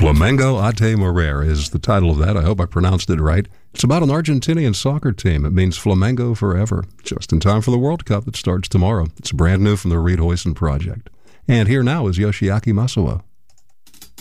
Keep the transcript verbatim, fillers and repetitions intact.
Flamengo a te morir is the title of that. I hope I pronounced it right. It's about an Argentinian soccer team. It means Flamengo forever. Just in time for the World Cup that starts tomorrow. It's brand new from the Reed Hoyson Project. And here now is Yoshiaki Masuo.